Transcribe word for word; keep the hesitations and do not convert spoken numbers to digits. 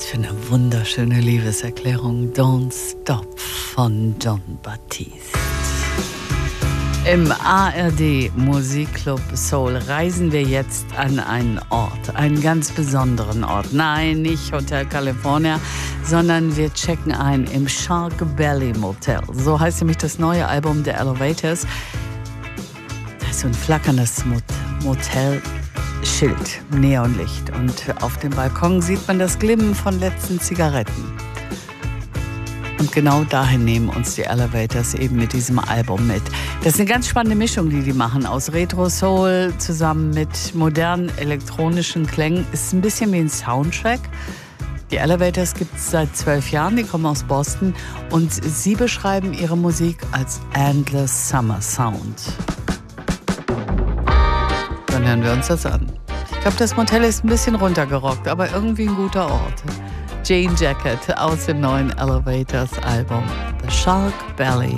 für eine wunderschöne Liebeserklärung. Don't Stop von Jon Batiste. Im A R D Musikclub Soul reisen wir jetzt an einen Ort, einen ganz besonderen Ort. Nein, nicht Hotel California, sondern wir checken ein im Shark Belly Motel. So heißt nämlich das neue Album der Elevators. Da ist so ein flackerndes Motel. Schild, Neonlicht, und auf dem Balkon sieht man das Glimmen von letzten Zigaretten. Und genau dahin nehmen uns die Elevators eben mit diesem Album mit. Das ist eine ganz spannende Mischung, die die machen, aus Retro-Soul zusammen mit modernen elektronischen Klängen. Ist ein bisschen wie ein Soundtrack. Die Elevators gibt es seit zwölf Jahren, die kommen aus Boston und sie beschreiben ihre Musik als Endless Summer Sound. Dann hören wir uns das an. Ich glaube, das Motel ist ein bisschen runtergerockt, aber irgendwie ein guter Ort. Jane Jacket aus dem neuen Elevators Album, The Shark Belly